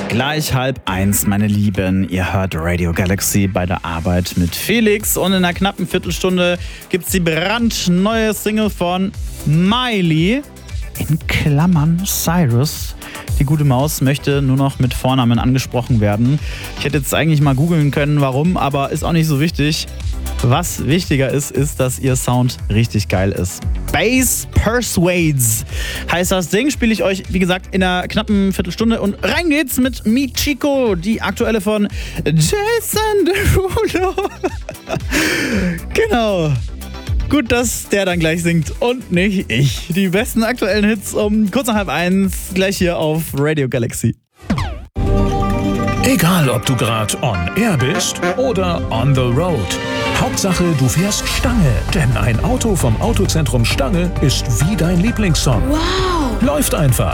Gleich 12:30, meine Lieben. Ihr hört Radio Galaxy bei der Arbeit mit Felix. Und in einer knappen Viertelstunde gibt's die brandneue Single von Miley. In Klammern Cyrus. Die gute Maus möchte nur noch mit Vornamen angesprochen werden. Ich hätte jetzt eigentlich mal googeln können, warum, aber ist auch nicht so wichtig. Was wichtiger ist, dass ihr Sound richtig geil ist. Bass Persuades heißt das Ding, spiele ich euch, wie gesagt, in einer knappen Viertelstunde. Und rein geht's mit Mi Chico, die aktuelle von Jason Derulo. Genau. Gut, dass der dann gleich singt und nicht ich. Die besten aktuellen Hits um kurz nach 12:30, gleich hier auf Radio Galaxy. Egal, ob du gerade on air bist oder on the road. Hauptsache, du fährst Stange, denn ein Auto vom Autozentrum Stange ist wie dein Lieblingssong. Wow! Läuft einfach.